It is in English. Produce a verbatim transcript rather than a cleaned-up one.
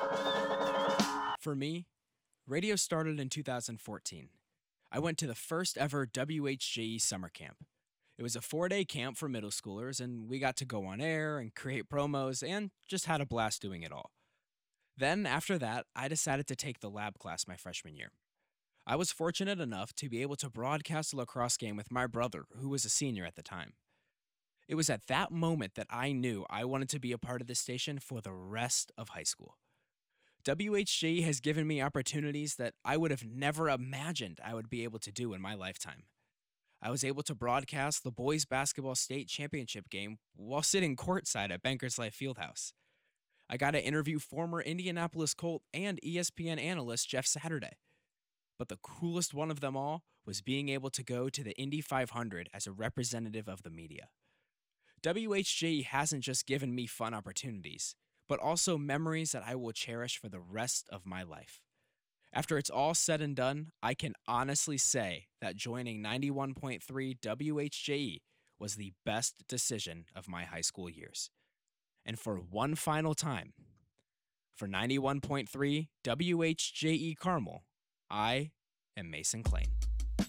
For me, radio started in two thousand fourteen. I went to the first ever W H J E summer camp. It was a four day camp for middle schoolers, and we got to go on air and create promos and just had a blast doing it all. Then, after that, I decided to take the lab class my freshman year. I was fortunate enough to be able to broadcast a lacrosse game with my brother, who was a senior at the time. It was at that moment that I knew I wanted to be a part of this station for the rest of high school. W H J has given me opportunities that I would have never imagined I would be able to do in my lifetime. I was able to broadcast the boys basketball state championship game while sitting courtside at Bankers Life Fieldhouse. I got to interview former Indianapolis Colt and E S P N analyst Jeff Saturday. But the coolest one of them all was being able to go to the Indy five hundred as a representative of the media. W H J hasn't just given me fun opportunities, but also memories that I will cherish for the rest of my life. After it's all said and done, I can honestly say that joining ninety-one point three W H J E was the best decision of my high school years. And for one final time, for ninety-one point three W H J E Carmel, I am Mason Klein.